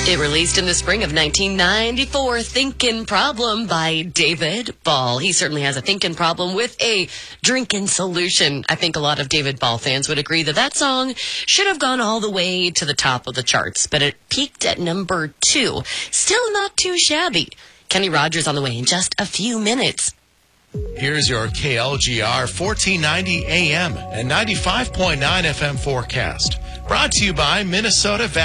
It released in the spring of 1994, Thinkin' Problem by David Ball. He certainly has a thinking problem with a drinking solution. I think a lot of David Ball fans would agree that that song should have gone all the way to the top of the charts, but it peaked at number 2. Still not too shabby. Kenny Rogers on the way in just a few minutes. Here's your KLGR 1490 AM and 95.9 FM forecast. Brought to you by Minnesota